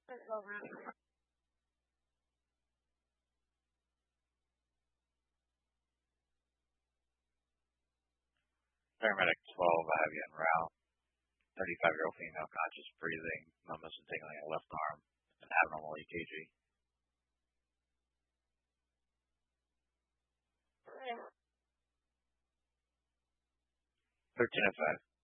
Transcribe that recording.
Paramedic 12, I have you en route. 35-year-old female, conscious breathing, numbness and tingling in left arm, and abnormal EKG. 1305.